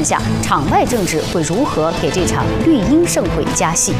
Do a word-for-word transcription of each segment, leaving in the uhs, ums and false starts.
看下，场外政治会如何给这场绿茵盛会加戏。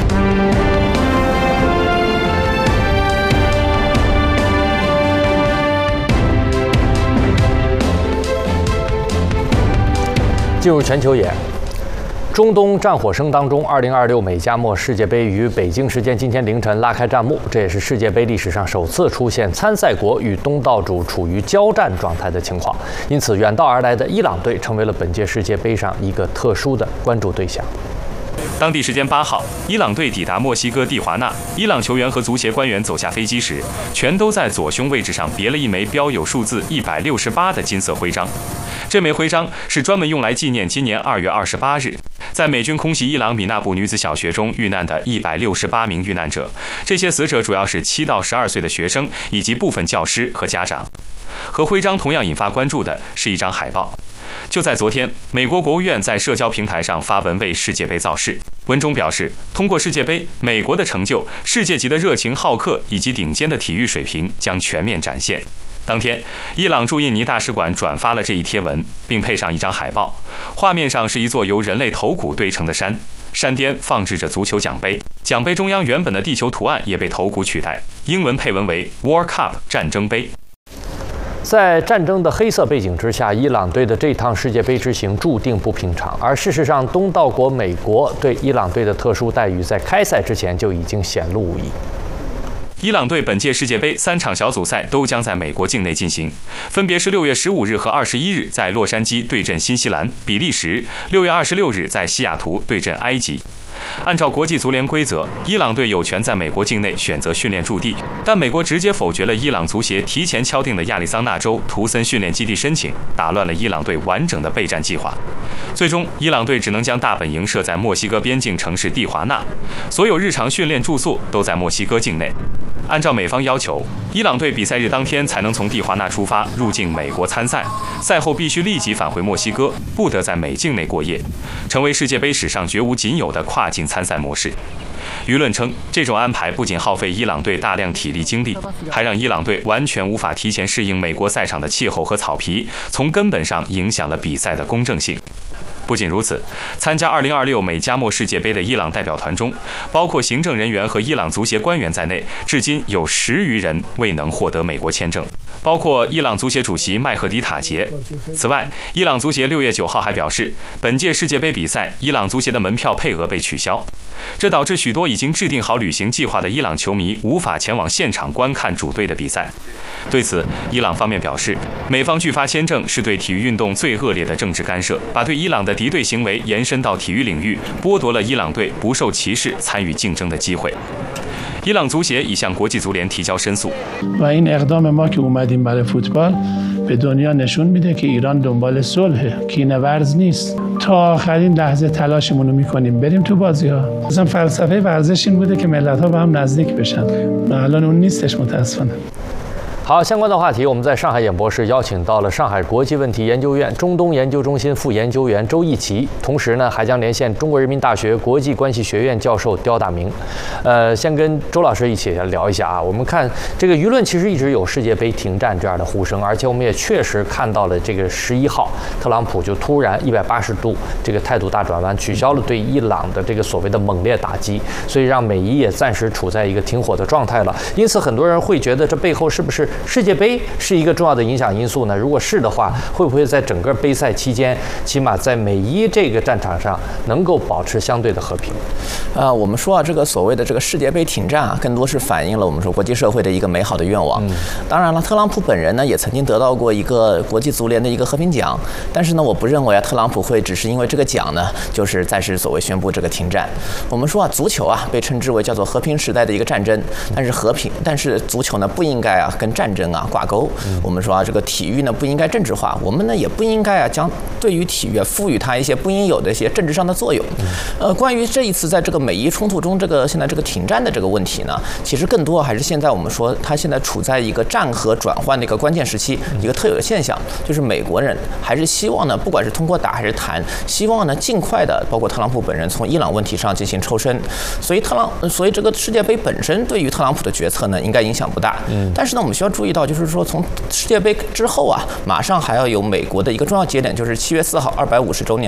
进入全球眼。 中东战火声当中，二零二六美加墨世界杯于北京时间今天凌晨拉开战幕，这也是世界杯历史上首次出现参赛国与东道主处于交战状态的情况。因此，远道而来的伊朗队成为了本届世界杯上一个特殊的关注对象。 当地时间八号，伊朗队抵达墨西哥蒂华纳。伊朗球员和足协官员走下飞机时，全都在左胸位置上别了一枚标有数字一百六十八的金色徽章。这枚徽章是专门用来纪念今年二月二十八日，在美军空袭伊朗米纳布女子小学中遇难的一百六十八名遇难者。这些死者主要是七到十二岁的学生以及部分教师和家长。和徽章同样引发关注的是一张海报。 就在昨天，美国国务院在社交平台上发文为世界杯造势。文中表示，通过世界杯，美国的成就、世界级的热情好客以及顶尖的体育水平将全面展现。当天，伊朗驻印尼大使馆转发了这一贴文，并配上一张海报，画面上是一座由人类头骨堆成的山，山巅放置着足球奖杯，奖杯中央原本的地球图案也被头骨取代，英文配文为 War Cup 战争杯。 在战争的黑色背景之下，伊朗队的这趟世界杯之行注定不平常。而事实上，东道国美国对伊朗队的特殊待遇，在开赛之前就已经显露无遗。 伊朗队本届世界杯三场小组赛都将在美国境内进行，分别是六月十五日和二十一日在洛杉矶对阵新西兰、比利时；六月二十六日在西雅图对阵埃及。 按照国际足联规则，伊朗队有权在美国境内选择训练驻地，但美国直接否决了伊朗足协提前敲定的亚利桑那州图森训练基地申请，打乱了伊朗队完整的备战计划。最终，伊朗队只能将大本营设在墨西哥边境城市蒂华纳，所有日常训练住宿都在墨西哥境内。按照美方要求，伊朗队比赛日当天才能从蒂华纳出发入境美国参赛，赛后必须立即返回墨西哥，不得在美境内过夜，成为世界杯史上绝无仅有的跨境参赛模式。舆论称，这种安排不仅耗费伊朗队大量体力精力，还让伊朗队完全无法提前适应美国赛场的气候和草皮，从根本上影响了比赛的公正性。 不仅如此，参加二零二六美加墨世界杯的伊朗代表团中，包括行政人员和伊朗足协官员在内，至今有十余人未能获得美国签证，包括伊朗足协主席麦赫迪塔杰。此外，伊朗足协六月九号还表示，本届世界杯比赛，伊朗足协的门票配额被取消，这导致许多已经制定好旅行计划的伊朗球迷无法前往现场观看主队的比赛。对此，伊朗方面表示，美方拒发签证是对体育运动最恶劣的政治干涉，把对伊朗的敌对行为延伸到体育领域，剥夺了伊朗队不受歧视参与竞争的机会。伊朗足协已向国际足联提交申诉。 و این اقدام ما که اومدیم برای فوتبال به دنیا نشون میده که ایران دنبال صلح، کینه ورز نیست. تا آخرین لحظه تلاشمون رو میکنیم بریم تو بازی‌ها. مثلا فلسفه ورزش این بوده که ملت‌ها به هم نزدیک بشن. الان اون نیستش متأسفانه. 好，相关的话题，我们在上海演播室邀请到了上海国际问题研究院中东研究中心副研究员周一奇，同时呢，还将连线中国人民大学国际关系学院教授刁大明。呃，先跟周老师一起来聊一下啊。我们看这个舆论其实一直有世界杯停战这样的呼声，而且我们也确实看到了这个十一号，特朗普就突然一百八十度这个态度大转弯，取消了对伊朗的这个所谓的猛烈打击，所以让美伊也暂时处在一个停火的状态了。因此，很多人会觉得这背后是不是 世界杯是一个重要的影响因素呢？如果是的话，会不会在整个杯赛期间，起码在美伊这个战场上能够保持相对的和平？ 呃，我们说啊，这个所谓的这个世界杯停战啊，更多是反映了我们说国际社会的一个美好的愿望。嗯、当然了，特朗普本人呢也曾经得到过一个国际足联的一个和平奖，但是呢，我不认为啊，特朗普会只是因为这个奖呢，就是暂时所谓宣布这个停战。我们说啊，足球啊被称之为叫做和平时代的一个战争，但是和平，但是足球呢不应该啊跟战争啊 挂钩，我们说啊，这个体育呢不应该政治化，我们呢也不应该啊将对于体育啊赋予它一些不应有的一些政治上的作用。呃，关于这一次在这个美伊冲突中，这个现在这个停战的这个问题呢，其实更多还是现在我们说它现在处在一个战和转换的一个关键时期，一个特有的现象，就是美国人还是希望呢，不管是通过打还是谈，希望呢尽快的，包括特朗普本人从伊朗问题上进行抽身。所以特朗，所以这个世界杯本身对于特朗普的决策呢，应该影响不大。嗯，但是呢，我们需要注意到，就是说从世界杯之后啊，马上还要有美国的一个重要节点，就是七月四号二百五十周年